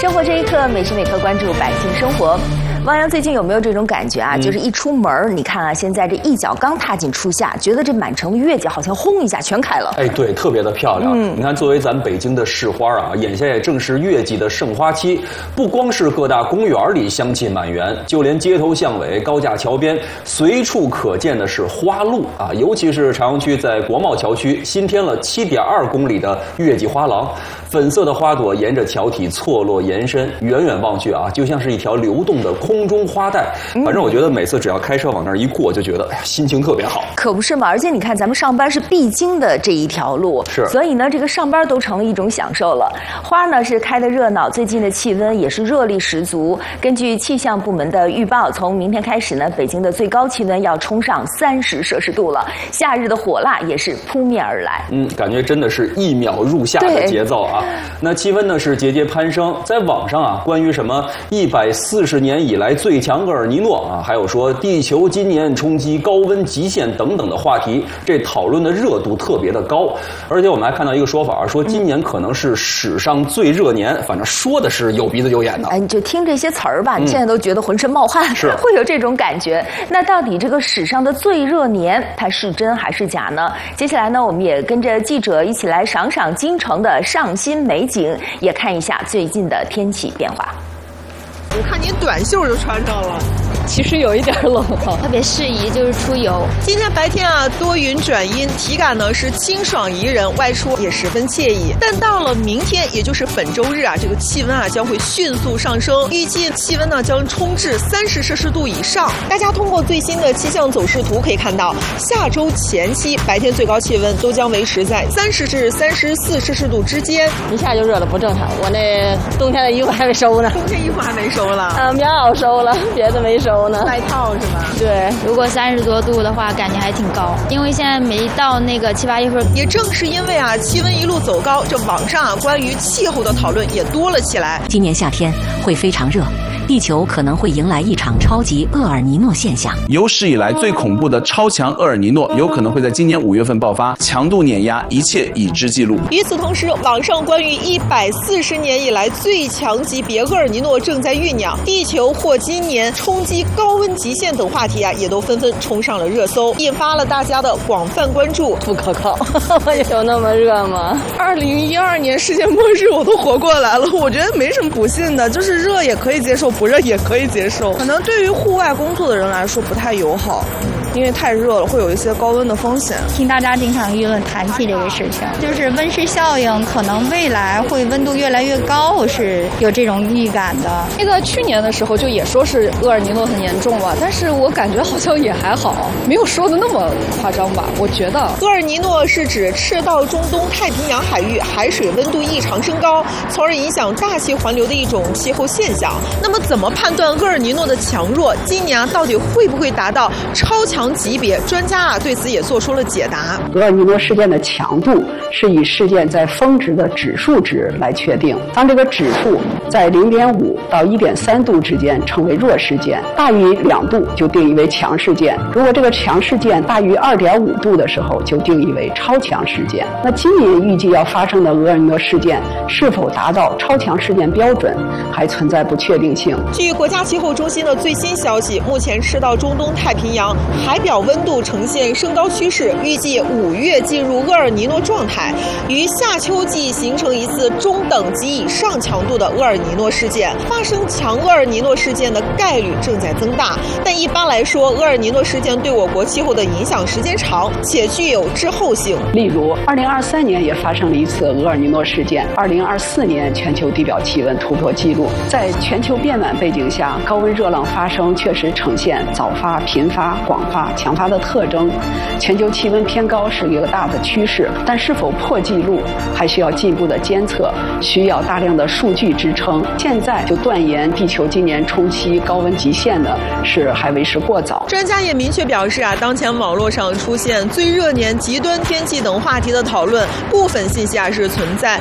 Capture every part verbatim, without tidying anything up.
生活这一刻，每时每刻关注百姓生活。汪洋最近有没有这种感觉啊？嗯、就是一出门，你看啊，现在这一脚刚踏进初夏，觉得这满城的月季好像轰一下全开了。 哎，对，特别的漂亮。嗯，你看，作为咱北京的市花啊，眼下也正是月季的盛花期。不光是各大公园里香气满园，就连街头巷尾、高架桥边，随处可见的是花路啊。尤其是朝阳区在国贸桥区新添了七点二公里的月季花廊，粉色的花朵沿着桥体错落延伸，远远望去啊，就像是一条流动的空。空中花带，反正我觉得每次只要开车往那儿一过，就觉得哎呀，心情特别好。 可不是嘛！而且你看，咱们上班是必经的这一条路， 是， 所以呢，这个上班都成了一种享受了。花呢是开得热闹，最近的气温也是热力十足。根据气象部门的预报，从明天开始呢，北京的最高气温要冲上三十摄氏度了，夏日的火辣也是扑面而来。 嗯，感觉真的是一秒入夏的节奏啊！那气温呢是节节攀升，在网上啊，关于什么一百四十年以来最强厄尔尼诺啊，还有说地球今年冲击高温极限等等的话题，这讨论的热度特别的高。而且我们还看到一个说法，说今年可能是史上最热年，反正说的是有鼻子有眼的。 哎，你就听这些词儿吧，你现在都觉得浑身冒汗， 是会有这种感觉。那到底这个史上的最热年，它是真还是假呢？接下来呢，我们也跟着记者一起来赏赏京城的上新美景，也看一下最近的天气变化。 我看您短袖就穿上了， 其实有一点冷， 特别适宜就是出游。 今天白天啊，多云转阴，体感呢是清爽宜人，外出也十分惬意。但到了明天，也就是本周日啊，这个气温啊将会迅速上升，预计气温呢将冲至三十摄氏度以上。大家通过最新的气象走势图可以看到，下周前期白天最高气温都将维持在三十至三十四摄氏度之间。 一下就热了，不正常。我那冬天的衣服还没收呢， 冬天衣服还没收。 啊，棉袄收了，别的没收呢。 外套是吧？ 对， 如果三十多度的话，感觉还挺高。因为现在没到那个七八月份， 也正是因为啊，气温一路走高，这网上啊关于气候的讨论也多了起来。 今年夏天会非常热，地球可能会迎来一场超级厄尔尼诺现象。 有史以来最恐怖的超强厄尔尼诺有可能会在今年五月份爆发，强度碾压一切已知记录。 与此同时，网上关于一百四十年以来最强级别厄尔尼诺正在酝酿，地球或今年冲击高温极限等话题啊，也都纷纷冲上了热搜，引发了大家的广泛关注。 不可靠，有那么热吗？ 二零一二年世界末日我都活过来了，我觉得没什么不信的，就是热也可以接受，不热也可以接受。可能对于户外工作的人来说不太友好，因为太热了会有一些高温的风险。 听大家经常议论谈气这个事情，就是温室效应，可能未来会温度越来越高，我是有这种预感的。 那个去年的时候就也说是厄尔尼诺很严重了，但是我感觉好像也还好，没有说的那么夸张吧。我觉得厄尔尼诺是指赤道中东太平洋海域海水温度异常升高，从而影响大气环流的一种气候现象。那么怎么判断厄尔尼诺的强弱？今年啊到底会不会达到超强级别？专家啊对此也做出了解答。 厄尔尼诺事件的强度是以事件在峰值的指数值来确定，当这个指数在零点五到一点三度之间称为弱事件，大于两度就定义为强事件。如果这个强事件大于二点五度的时候，就定义为超强事件。那今年预计要发生的厄尔尼诺事件是否达到超强事件标准，还存在不确定性。 据国家气候中心的最新消息，目前赤道中东太平洋海表温度呈现升高趋势，预计五月进入厄尔尼诺状态，于夏秋季形成一次中等及以上强度的厄尔尼诺事件。发生强厄尔尼诺事件的概率正在增大，但一般来说，厄尔尼诺事件对我国气候的影响时间长，且具有滞后性。 例如，二零二三年也发生了一次厄尔尼诺事件，二零二四年全球地表气温突破纪录。在全球变暖背景下，高温热浪发生确实呈现早发、频发、广发、强发的特征。全球气温偏高是一个大的趋势，但是否破纪录还需要进一步的监测，需要大量的数据支撑。现在就断言地球今年冲击高温极限呢，是还为时过早。 专家也明确表示啊，当前网络上出现最热年、极端天气等话题的讨论，部分信息啊是存在夸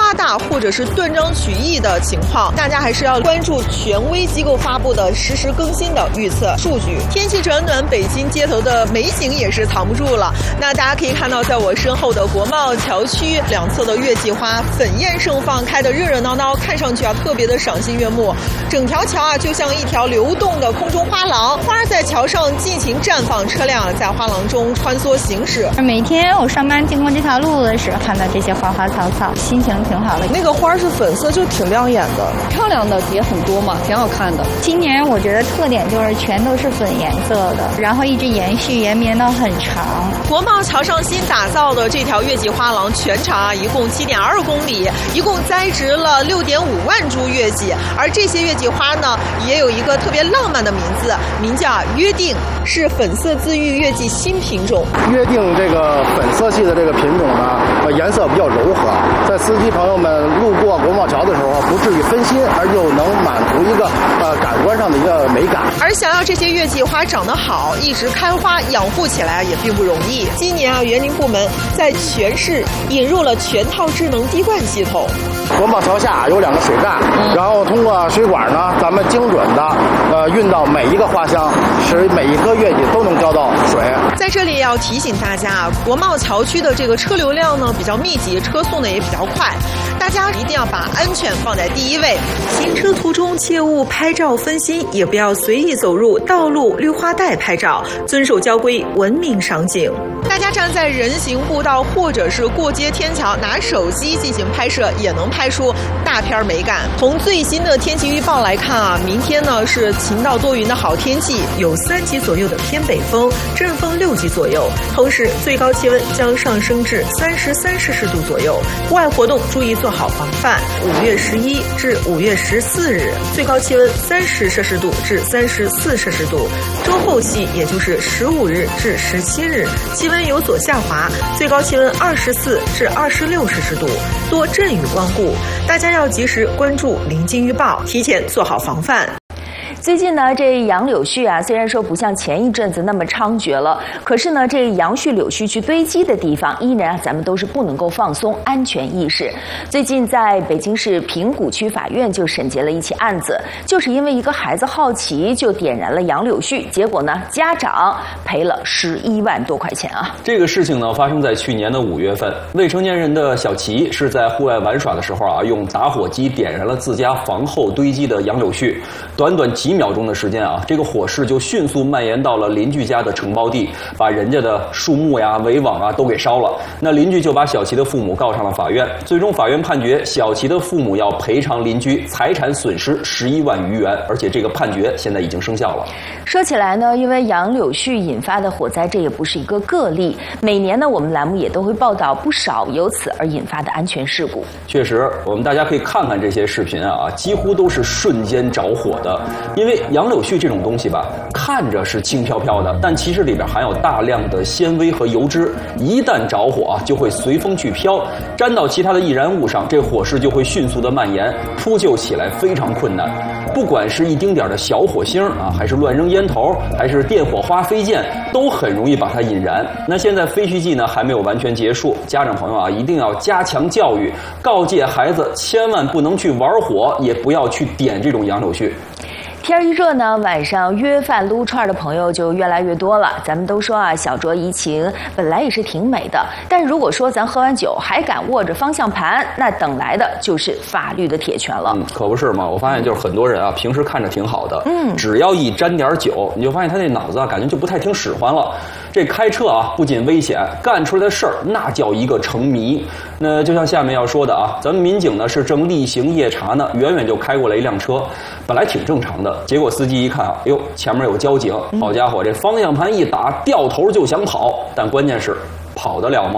夸大或者是断章取义的情况，大家还是要关注权威机构发布的实时更新的预测数据。天气转暖，北京街头的美景也是藏不住了。那大家可以看到，在我身后的国贸桥区两侧的月季花粉艳盛放，开得热热闹闹，看上去啊特别的赏心悦目。整条桥啊就像一条流动的空中花廊，花在桥上尽情绽放，车辆在花廊中穿梭行驶。 每天我上班经过这条路的时候，看到这些花花草草，心情挺好的。 那个花是粉色，就挺亮眼的， 漂亮的也很多嘛，挺好看的。 今年我觉得特点就是全都是粉颜色的，然后一直延续延绵到很长。 国贸桥上新打造的这条月季花廊全长啊一共七点二公里，一共栽植了六点五万株月季，而这些月季花呢也有一个特别浪漫的名字，名叫约定，是粉色自愈月季新品种。 约定这个粉色系的这个品种呢，呃，颜色比较柔和，在司机朋友们路过国贸桥的时候，不至于分心，而又能满足一个呃感官上的一个美感。 而想要这些月季花长得好，一直开花养护起来也并不容易。今年啊，园林部门在全市引入了全套智能滴灌系统。 国贸桥下有两个水站，然后通过水管呢，咱们精准的呃运到每一个花箱，使每一颗月季都能浇到水。 在这里要提醒大家啊，国贸桥区的这个车流量呢比较密集，车速呢也比较快，大家一定要把安全放在第一位。行车途中切勿拍照分心，也不要随意走入道路绿化带拍照，遵守交规，文明赏景。大家站在人行步道或者是过街天桥，拿手机进行拍摄，也能拍出大片美感。从最新的天气预报来看啊，明天呢是晴到多云的好天气，有三级左右的偏北风，阵风六级左右，同时最高气温将上升至三十三摄氏度左右。户外活动注意做好防范。五月十一至五月十四日，最高气温三十摄氏度至三十四摄氏度。周后期，也就是十五日至十七日，气温有所下滑，最高气温二十四至二十六摄氏度，多阵雨光顾。大家要及时关注临近预报，提前做好防范。最近呢，这杨柳絮啊，虽然说不像前一阵子那么猖獗了，可是呢，这杨絮、柳絮去堆积的地方，依然啊，咱们都是不能够放松安全意识。最近在北京市平谷区法院就审结了一起案子，就是因为一个孩子好奇就点燃了杨柳絮，结果呢，家长赔了十一万多块钱啊。 这个事情呢，发生在去年的五月份，未成年人的小齐是在户外玩耍的时候啊，用打火机点燃了自家房后堆积的杨柳絮，短短几秒钟的时间啊，这个火势就迅速蔓延到了邻居家的承包地，把人家的树木呀、围网啊都给烧了。那邻居就把小齐的父母告上了法院，最终法院判决小齐的父母要赔偿邻居财产损失十一万余元，而且这个判决现在已经生效了。 说起来呢，因为杨柳絮引发的火灾，这也不是一个个例，每年呢我们栏目也都会报道不少由此而引发的安全事故。 确实，我们大家可以看看这些视频啊，几乎都是瞬间着火的。因为杨柳絮这种东西吧，看着是轻飘飘的，但其实里边含有大量的纤维和油脂，一旦着火啊，就会随风去飘，沾到其他的易燃物上，这火势就会迅速的蔓延，扑救起来非常困难。不管是一丁点的小火星啊，还是乱扔烟头，还是电火花飞溅，都很容易把它引燃。那现在废墟季呢还没有完全结束，家长朋友啊一定要加强教育，告诫孩子千万不能去玩火，也不要去点这种杨柳絮。 天一热呢，晚上约饭撸串的朋友就越来越多了。咱们都说啊，小酌怡情本来也是挺美的，但如果说咱喝完酒还敢握着方向盘，那等来的就是法律的铁拳了。 嗯，可不是嘛！我发现就是很多人啊，平时看着挺好的，嗯，只要一沾点酒，你就发现他那脑子啊，感觉就不太听使唤了。这开车啊，不仅危险，干出来的事儿那叫一个成谜。那就像下面要说的啊，咱们民警呢是正例行夜查呢，远远就开过来一辆车，本来挺正常的，结果司机一看啊，哎呦，前面有交警，好家伙，这方向盘一打，掉头就想跑，但关键是跑得了吗？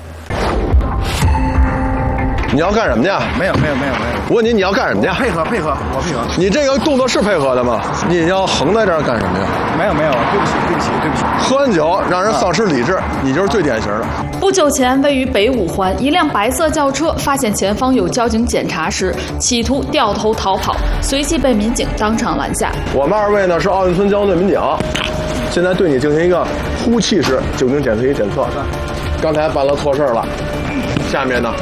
你要干什么去？ 没有没有没有没有。 我问你，你要干什么去？ 配合配合，我配合。 你这个动作是配合的吗？你要横在这儿干什么呀？ 没有没有，对不起对不起对不起。 喝完酒让人丧失理智，你就是最典型的。 不久前，位于北五环一辆白色轿车发现前方有交警检查时，企图掉头逃跑，随即被民警当场拦下。 我们二位呢是奥运村交通队民警，现在对你进行一个呼气式酒精检测仪检测。刚才办了错事了，下面呢？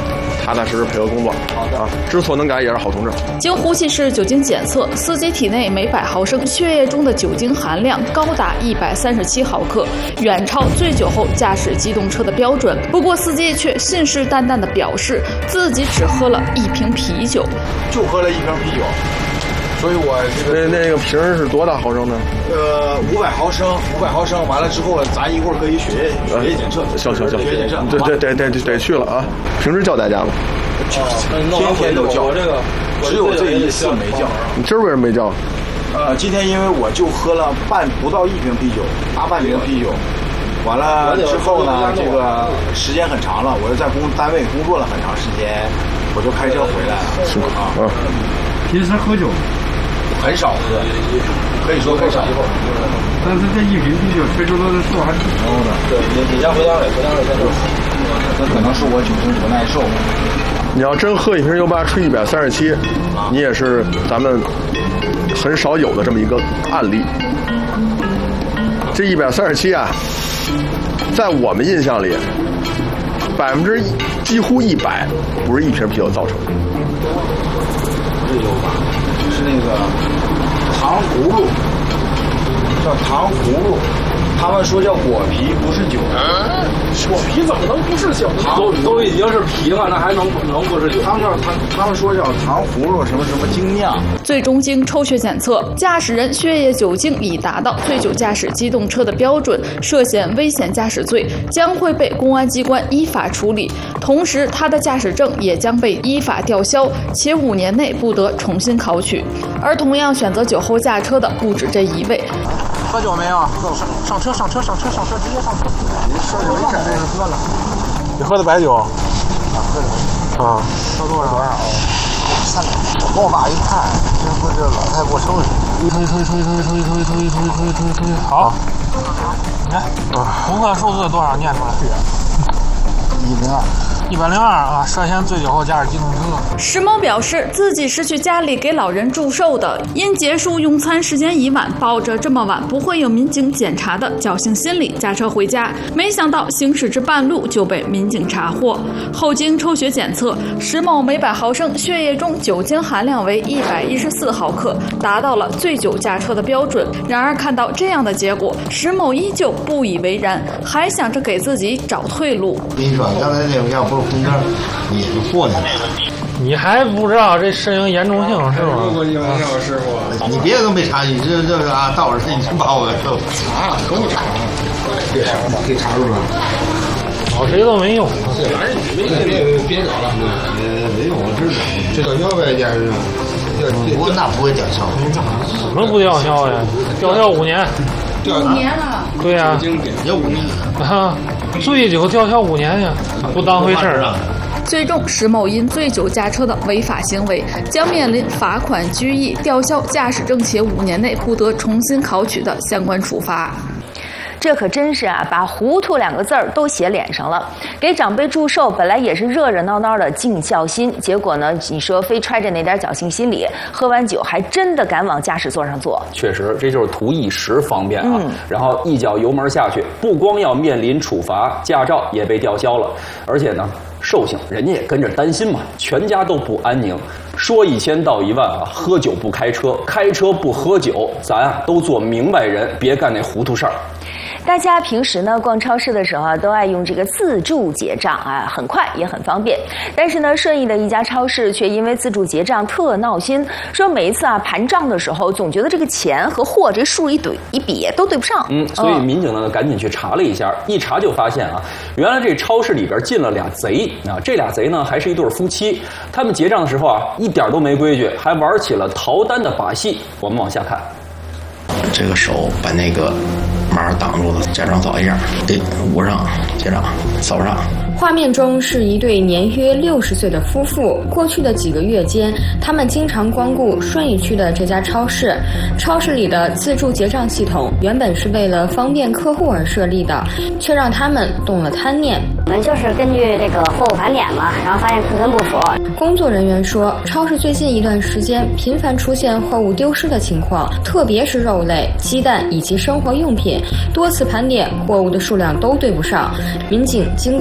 踏踏实实配合工作。好的啊，知错能改也是好同志。 经呼气式酒精检测，司机体内每百毫升血液中的酒精含量高达一百三十七毫克，远超醉酒后驾驶机动车的标准。不过司机却信誓旦旦地表示，自己只喝了一瓶啤酒， 就喝了一瓶啤酒。所以我这个那那个瓶是多大毫升呢？ 呃，五百毫升，五百毫升完了之后，咱一会儿可以血液血液检测。 行行行， 血液检测， 对对对对对，得去了啊！平时叫大家吗？ 天天都叫，这个只有这一次没叫。 你今儿为什么没叫？ 呃，今天因为我就喝了半不到一瓶啤酒，大半瓶啤酒。完了之后呢，这个时间很长了，我又在工单位工作了很长时间，我就开车回来了。 是啊， 平时喝酒很少喝，可以说很少喝。 但是这一瓶啤酒吹出来的数还是挺高的。 对，你你家回单位，回单位先说，那可能是我酒精不耐受。 你要真喝一瓶优八吹一百三十七，你也是咱们很少有的这么一个案例。这一百三十七啊，在我们印象里，百分之几乎一百不是一瓶啤酒造成的。 这有吧？是那个糖葫芦，叫糖葫芦。他们说叫果皮，不是酒。 啊、果皮怎么能不是酒？都都已经是皮了，那还能能不是酒？ 他们叫他他们说叫糖葫芦什么什么精酿。 最终经抽血检测，驾驶人血液酒精已达到醉酒驾驶机动车的标准，涉嫌危险驾驶罪，将会被公安机关依法处理。同时，他的驾驶证也将被依法吊销，且五年内不得重新考取。而同样选择酒后驾车的不止这一位。 喝酒没有？上上车，上车，上车，上车，直接上车。你喝酒没事，这是喝了。 你喝的白酒？啊， 喝的白酒。 啊， 喝多少？多少？看，我往哪一看，这不这老太给我抽的。 抽一抽一抽一抽一抽一抽一抽一抽一抽一抽一抽一。好。你看，红色数字多少？念出来。 一零二。 一百零二啊！涉嫌醉酒后驾驶机动车。 石某表示，自己是去家里给老人祝寿的，因结束用餐时间已晚，抱着这么晚不会有民警检查的侥幸心理，驾车回家。没想到行驶至半路就被民警查获。后经抽血检测，石某每百毫升血液中酒精含量为一百一十四毫克，达到了醉酒驾车的标准。然而看到这样的结果，石某依旧不以为然，还想着给自己找退路。 跟你说，刚才那个要不是红灯，你就过去了。 你还不知道这事情严重性是吗？ 如果你玩笑，师傅，你别的都没查，你这这个啊，到这你就把我给查了，可不查了，别给查出来。 找谁都没用。 别别别找了，没用，我知道。这吊销呗，家人。不过那不会吊销。 怎么不吊销呀？吊销五年。 五年了。 对呀， 也五年。 啊，醉酒吊销五年呀，不当回事儿啊。 最终，石某因醉酒驾车的违法行为，将面临罚款、拘役、吊销驾驶证且五年内不得重新考取的相关处罚。 这可真是啊，把糊涂两个字儿都写脸上了。给长辈祝寿本来也是热热闹闹的尽孝心，结果呢，你说非揣着那点侥幸心理，喝完酒还真的敢往驾驶座上坐。 确实，这就是图一时方便啊。嗯、然后一脚油门下去，不光要面临处罚，驾照也被吊销了，而且呢，寿星人家也跟着担心嘛，全家都不安宁。说一千道一万啊，喝酒不开车，开车不喝酒，咱啊都做明白人，别干那糊涂事儿。 大家平时呢逛超市的时候啊，都爱用这个自助结账啊，很快也很方便。但是呢，顺义的一家超市却因为自助结账特闹心，说每一次啊盘账的时候，总觉得这个钱和货这数一对一比都对不上。 嗯，所以民警呢赶紧去查了一下，一查就发现啊，原来这超市里边进了俩贼啊，这俩贼呢还是一对夫妻，他们结账的时候啊一点都没规矩，还玩起了逃单的把戏。我们往下看， 这个手把那个码挡住了，假装扫一下，哎，捂上，结账，扫上。 画面中是一对年约六十岁的夫妇。过去的几个月间，他们经常光顾顺义区的这家超市。超市里的自助结账系统原本是为了方便客户而设立的，却让他们动了贪念。 我们就是根据这个货物盘点嘛，然后发现库存不符。 工作人员说，超市最近一段时间频繁出现货物丢失的情况，特别是肉类、鸡蛋以及生活用品，多次盘点货物的数量都对不上。民警经过调取，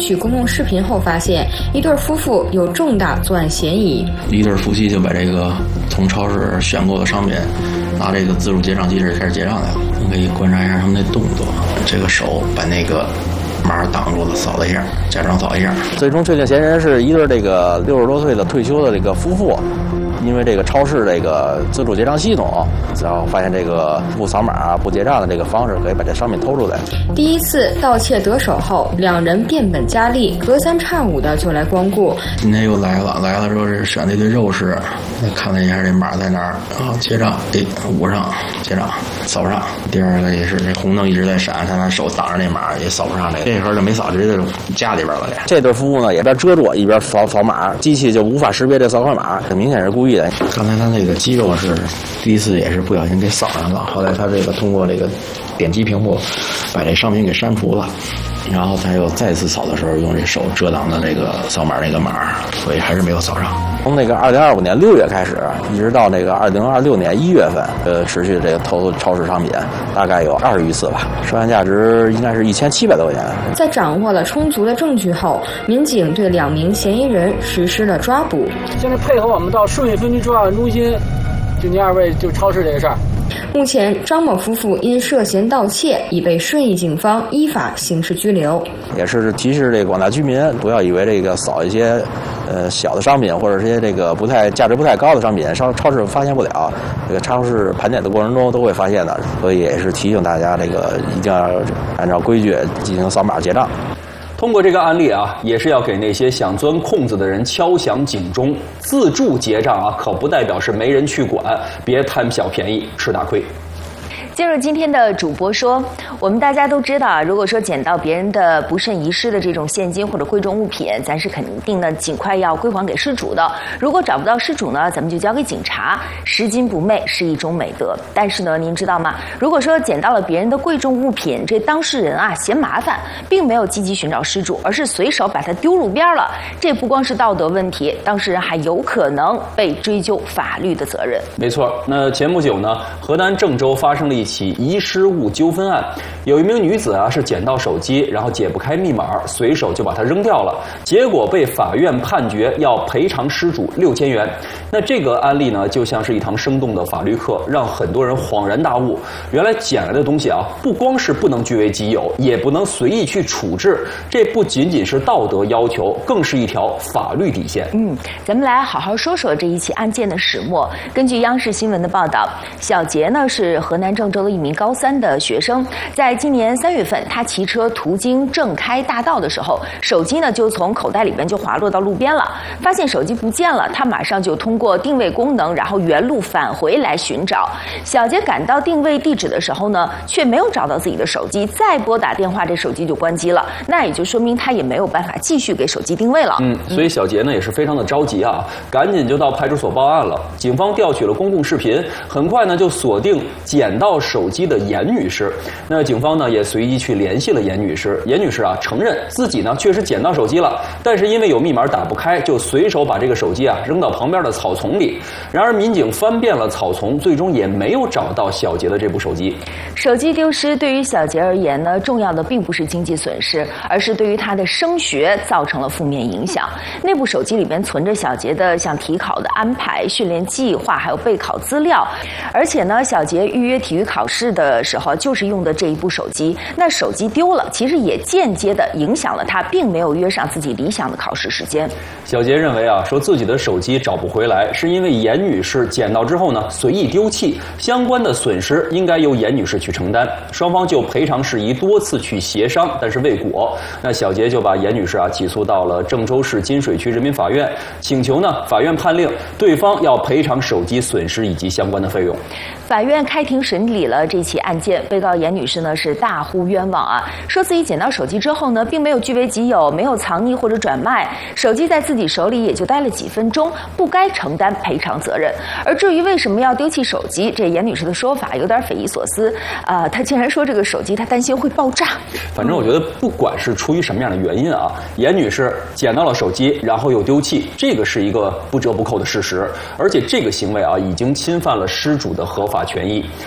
取公共视频后发现，一对夫妇有重大作案嫌疑。 一对夫妻就把这个从超市选购的商品，拿这个自助结账机制开始结账来了。你可以观察一下他们那动作，这个手把那个码挡住了，扫了一下，假装扫一下。 最终确定嫌疑人是一对这个六十多岁的退休的这个夫妇。因为这个超市这个自助结账系统，然后发现这个不扫码不结账的这个方式，可以把这商品偷出来。 第一次盗窃得手后，两人变本加厉，隔三差五的就来光顾。 今天又来了，来了之后是选了一堆肉食，看了一下这码在哪儿，然后结账，哎，捂上结账，扫不上。第二个也是这红灯一直在闪，他拿手挡着那码也扫不上，这个这盒就没扫，直接就家里边了。 这对夫妇呢，一边遮住一边扫扫码，机器就无法识别这扫码码，很明显是故意。 刚才他那个肌肉是第一次也是不小心给扫上了，后来他这个通过这个点击屏幕把这商品给删除了，然后他又再次扫的时候用这手遮挡的这个扫码那个码，所以还是没有扫上。 从那个二零二五年六月开始，一直到那个二零二六年一月份，呃，持续这个偷超市商品，大概有二十余次吧，涉案价值应该是一千七百多块钱。 在掌握了充足的证据后，民警对两名嫌疑人实施了抓捕。 现在配合我们到顺义分局重案中心，就您二位就超市这个事儿。 目前，张某夫妇因涉嫌盗窃已被顺义警方依法刑事拘留。 也是提示这个广大居民不要以为这个扫一些呃小的商品或者是些这个不太价值不太高的商品，超超市发现不了，这个超市盘点的过程中都会发现的，所以也是提醒大家这个一定要按照规矩进行扫码结账。 通过这个案例啊，也是要给那些想钻空子的人敲响警钟。自助结账啊，可不代表是没人去管，别贪小便宜吃大亏。 进入今天的主播说，我们大家都知道啊，如果说捡到别人的不慎遗失的这种现金或者贵重物品，咱是肯定呢尽快要归还给失主的。如果找不到失主呢，咱们就交给警察。拾金不昧是一种美德。但是呢，您知道吗？如果说捡到了别人的贵重物品，这当事人啊嫌麻烦，并没有积极寻找失主，而是随手把它丢路边了，这不光是道德问题，当事人还有可能被追究法律的责任。 没错，那前不久呢，河南郑州发生了一起遗失物纠纷案，有一名女子啊是捡到手机，然后解不开密码，随手就把它扔掉了，结果被法院判决要赔偿失主六千元。那这个案例呢，就像是一堂生动的法律课，让很多人恍然大悟，原来捡来的东西啊，不光是不能据为己有，也不能随意去处置，这不仅仅是道德要求，更是一条法律底线。 嗯，咱们来好好说说这一起案件的始末。根据央视新闻的报道，小杰呢是河南郑州的一名高三的学生，在今年三月份，他骑车途经正开大道的时候，手机呢就从口袋里边就滑落到路边了。发现手机不见了，他马上就通过定位功能，然后原路返回来寻找。小杰赶到定位地址的时候呢，却没有找到自己的手机，再拨打电话，这手机就关机了。那也就说明他也没有办法继续给手机定位了。 嗯，所以小杰呢也是非常的着急啊，赶紧就到派出所报案了。警方调取了公共视频，很快呢就锁定捡到手机的严女士。那警方呢也随即去联系了严女士。严女士啊承认自己呢确实捡到手机了，但是因为有密码打不开，就随手把这个手机啊扔到旁边的草丛里。然而民警翻遍了草丛，最终也没有找到小杰的这部手机。 手机丢失对于小杰而言呢，重要的并不是经济损失，而是对于他的升学造成了负面影响。那部手机里边存着小杰的像体考的安排、训练计划，还有备考资料。而且呢，小杰预约体育考试的时候就是用的这一部手机。那手机丢了，其实也间接的影响了他，并没有约上自己理想的考试时间。 小杰认为啊，说自己的手机找不回来，是因为严女士捡到之后呢随意丢弃，相关的损失应该由严女士去承担。双方就赔偿事宜多次去协商，但是未果。那小杰就把严女士啊起诉到了郑州市金水区人民法院，请求呢法院判令对方要赔偿手机损失以及相关的费用。 法院开庭审理了这起案件，被告严女士呢是大呼冤枉啊，说自己捡到手机之后呢，并没有据为己有，没有藏匿或者转卖，手机在自己手里也就待了几分钟，不该承担赔偿责任。而至于为什么要丢弃手机，这严女士的说法有点匪夷所思啊、呃，她竟然说这个手机她担心会爆炸。 反正我觉得不管是出于什么样的原因啊，严女士捡到了手机，然后又丢弃，这个是一个不折不扣的事实，而且这个行为啊已经侵犯了失主的合法权益。在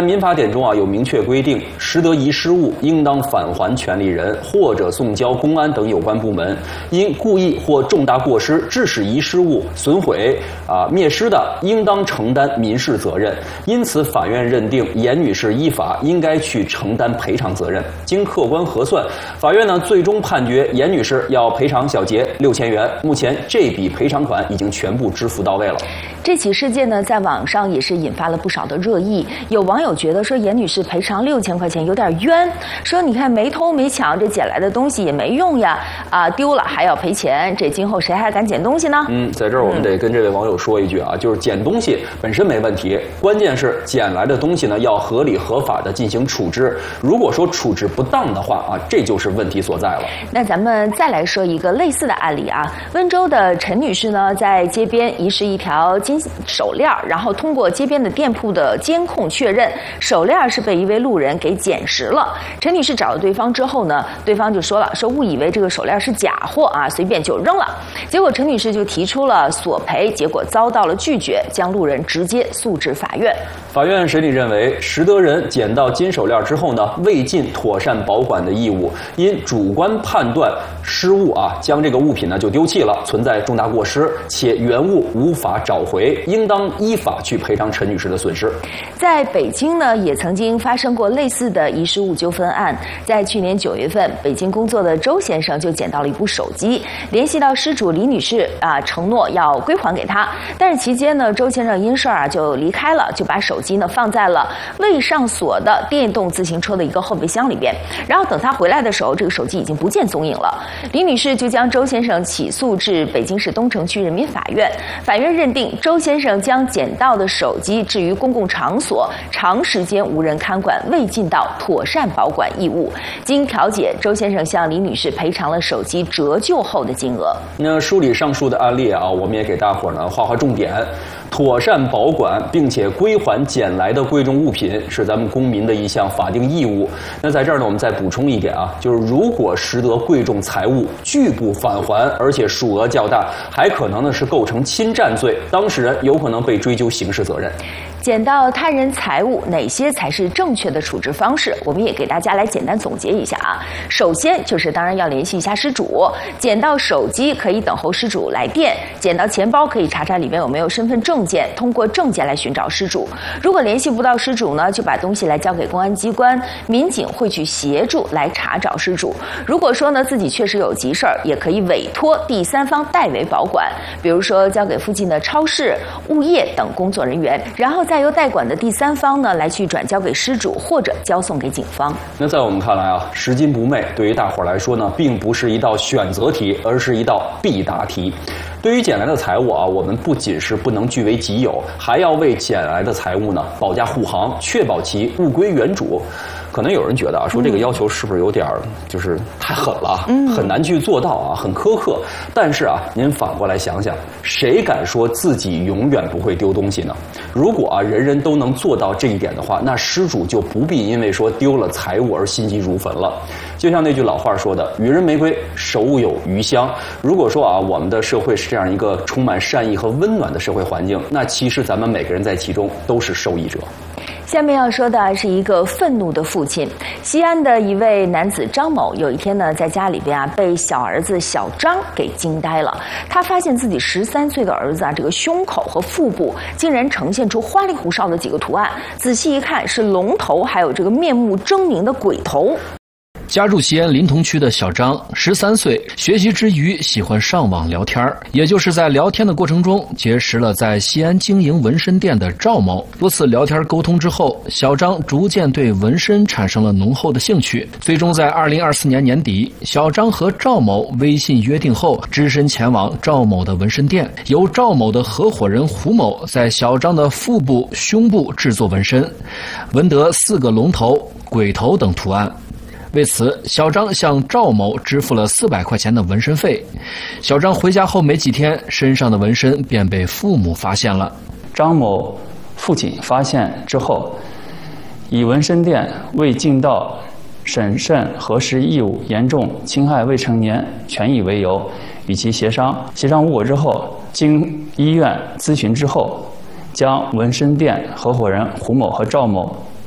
在民法典中啊有明确规定，拾得遗失物应当返还权利人，或者送交公安等有关部门。因故意或重大过失致使遗失物损毁啊灭失的，应当承担民事责任。因此，法院认定严女士依法应该去承担赔偿责任。经客观核算，法院呢最终判决严女士要赔偿小杰六千元。目前这笔赔偿款已经全部支付到位了。 这起事件呢，在网上也是引发了不少的热议。有网友觉得说，严女士赔偿六千块钱有点冤，说你看没偷没抢，这捡来的东西也没用呀，啊丢了还要赔钱，这今后谁还敢捡东西呢？ 嗯，在这儿我们得跟这位网友说一句啊，就是捡东西本身没问题，关键是捡来的东西呢要合理合法的进行处置。如果说处置不当的话啊，这就是问题所在了。 那咱们再来说一个类似的案例啊，温州的陈女士呢，在街边遗失一条金手链，然后通过街边的店铺的监控确认，手链是被一位路人给捡拾了。陈女士找到对方之后呢，对方就说了，说误以为这个手链是假货啊，随便就扔了。结果陈女士就提出了索赔，结果遭到了拒绝，将路人直接诉至法院。 法院审理认为，拾得人捡到金手链之后呢，未尽妥善保管的义务，因主观判断失误啊，将这个物品呢就丢弃了，存在重大过失，且原物无法找回，应当依法去赔偿陈女士的损失。 在北京呢，也曾经发生过类似的遗失物纠纷案。在去年九月份，北京工作的周先生就捡到了一部手机，联系到失主李女士啊，承诺要归还给她。但是期间呢，周先生因事啊就离开了，就把手机呢放在了未上锁的电动自行车的一个后备箱里边。然后等他回来的时候，这个手机已经不见踪影了。李女士就将周先生起诉至北京市东城区人民法院。法院认定周先生将捡到的手机置于公共场所，长时间无人看管，未尽到妥善保管义务。经调解，周先生向李女士赔偿了手机折旧后的金额。 那梳理上述的案例啊，我们也给大伙儿呢画画重点。妥善保管并且归还捡来的贵重物品是咱们公民的一项法定义务。那在这儿呢，我们再补充一点啊，就是如果拾得贵重财物拒不返还，而且数额较大，还可能呢是构成侵占罪，当事人有可能被追究刑事责任。 捡到他人财物，哪些才是正确的处置方式？我们也给大家来简单总结一下啊。首先就是当然要联系一下失主，捡到手机可以等候失主来电，捡到钱包可以查查里面有没有身份证件，通过证件来寻找失主。如果联系不到失主呢，就把东西来交给公安机关，民警会去协助来查找失主。如果说呢自己确实有急事儿，也可以委托第三方代为保管，比如说交给附近的超市、物业等工作人员，然后再由代管的第三方呢来去转交给失主，或者交送给警方。 那在我们看来啊，拾金不昧对于大伙儿来说呢，并不是一道选择题，而是一道必答题。对于捡来的财物啊，我们不仅是不能据为己有，还要为捡来的财物呢保驾护航，确保其物归原主。可能有人觉得啊，说这个要求是不是有点就是太狠了，嗯、很难去做到啊，很苛刻。但是啊，您反过来想想，谁敢说自己永远不会丢东西呢？如果啊人人都能做到这一点的话，那失主就不必因为说丢了财物而心急如焚了。就像那句老话说的，予人玫瑰，手有余香。如果说啊，我们的社会是这样一个充满善意和温暖的社会环境，那其实咱们每个人在其中都是受益者。 下面要说的是一个愤怒的父亲。西安的一位男子张某，有一天呢，在家里边啊，被小儿子小张给惊呆了。他发现自己十三岁的儿子啊，这个胸口和腹部竟然呈现出花里胡哨的几个图案，仔细一看是龙头，还有这个面目狰狞的鬼头。 家住西安临潼区的小张，十三岁，学习之余喜欢上网聊天，也就是在聊天的过程中结识了在西安经营纹身店的赵某。多次聊天沟通之后，小张逐渐对纹身产生了浓厚的兴趣。最终在二零二四年年底，小张和赵某微信约定后，只身前往赵某的纹身店，由赵某的合伙人胡某在小张的腹部、胸部制作纹身，纹得四个龙头、鬼头等图案。为此，小张向赵某支付了四百块钱的纹身费。小张回家后没几天，身上的纹身便被父母发现了。 张某父亲发现之后，以纹身店未尽到审慎核实义务，严重侵害未成年权益为由，与其协商。协商无果之后，经医院咨询之后，将纹身店合伙人胡某和赵某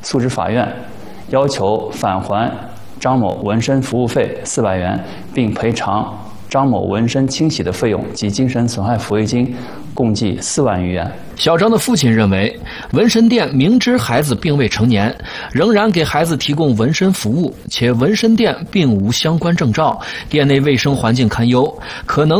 诉至法院，要求返还张某纹身服务费四百元，并赔偿张某纹身清洗的费用及精神损害抚慰金共计四万余元。 小张的父亲认为，纹身店明知孩子并未成年，仍然给孩子提供纹身服务，且纹身店并无相关证照，店内卫生环境堪忧，可能